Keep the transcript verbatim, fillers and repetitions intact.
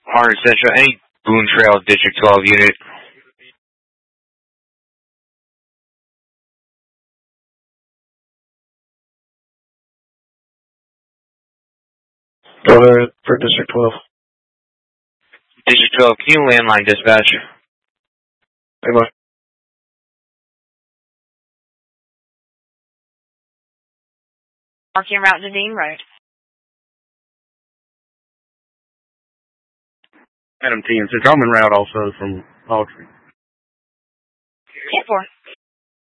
Harness Central, any Boone Trail District twelve unit. Go ahead for District twelve. District twelve, can you landline dispatch? Hey, bye. Marking route to Dean Road. Adam T. and Central. I'm en route also from Autry. ten four.